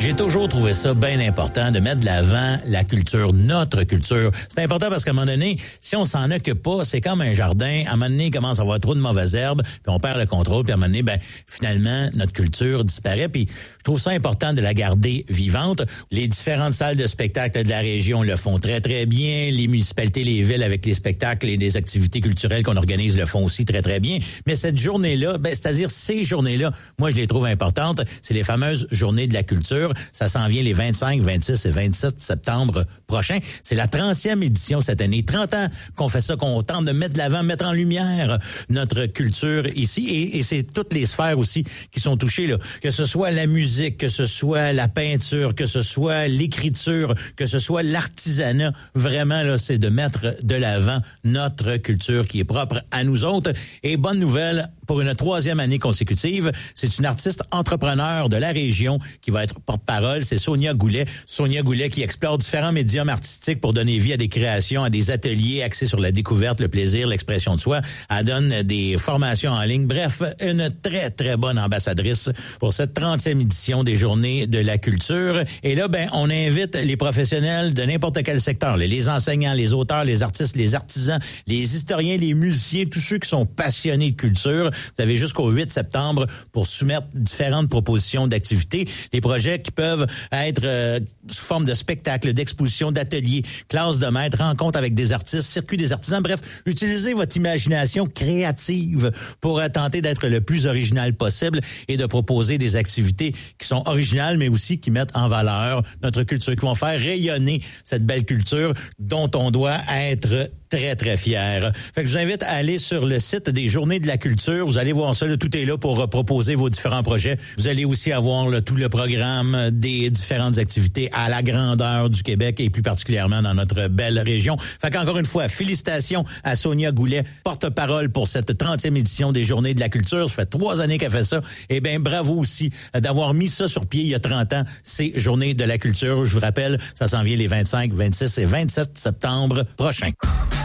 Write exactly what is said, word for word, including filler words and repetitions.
J'ai toujours trouvé ça bien important de mettre de l'avant la culture, notre culture. C'est important parce qu'à un moment donné, si on s'en occupe pas, c'est comme un jardin. À un moment donné, il commence à avoir trop de mauvaises herbes, puis on perd le contrôle, puis à un moment donné, ben, finalement, notre culture disparaît. Puis je trouve ça important de la garder vivante. Les différentes salles de spectacle de la région le font très, très bien. Les municipalités, les villes avec les spectacles et les activités culturelles qu'on organise le font aussi très, très bien. Mais cette journée-là, ben, c'est-à-dire ces journées-là, moi, je les trouve importantes. C'est les fameuses journées de la culture. Ça s'en vient les vingt-cinq, vingt-six et vingt-sept septembre prochains. C'est la trentième édition cette année. trente ans qu'on fait ça, qu'on tente de mettre de l'avant, mettre en lumière notre culture ici. Et, et c'est toutes les sphères aussi qui sont touchées, là. Que ce soit la musique, que ce soit la peinture, que ce soit l'écriture, que ce soit l'artisanat. Vraiment, là, c'est de mettre de l'avant notre culture qui est propre à nous autres. Et bonne nouvelle, pour une troisième année consécutive, c'est une artiste entrepreneur de la région qui va être porte-parole. C'est Sonia Goulet. Sonia Goulet qui explore différents médiums artistiques pour donner vie à des créations, à des ateliers axés sur la découverte, le plaisir, l'expression de soi. Elle donne des formations en ligne. Bref, une très, très bonne ambassadrice pour cette trentième édition des Journées de la culture. Et là, ben, on invite les professionnels de n'importe quel secteur, les enseignants, les auteurs, les artistes, les artisans, les historiens, les musiciens, tous ceux qui sont passionnés de culture. Vous avez jusqu'au huit septembre pour soumettre différentes propositions d'activités. Les projets qui peuvent être euh, sous forme de spectacles, d'expositions, d'ateliers, classes de maîtres, rencontres avec des artistes, circuits des artisans. Bref, utilisez votre imagination créative pour euh, tenter d'être le plus original possible et de proposer des activités qui sont originales, mais aussi qui mettent en valeur notre culture, qui vont faire rayonner cette belle culture dont on doit être très, très fier. Fait que je vous invite à aller sur le site des Journées de la culture. Vous allez voir ça, là, tout est là pour uh, proposer vos différents projets. Vous allez aussi avoir là, tout le programme des différentes activités à la grandeur du Québec et plus particulièrement dans notre belle région. Fait qu'encore une fois, félicitations à Sonia Goulet, porte-parole pour cette trentième édition des Journées de la culture. Ça fait trois années qu'elle fait ça. Eh bien, bravo aussi d'avoir mis ça sur pied il y a trente ans, ces Journées de la culture. Je vous rappelle, ça s'en vient les vingt-cinq, vingt-six et vingt-sept septembre prochains.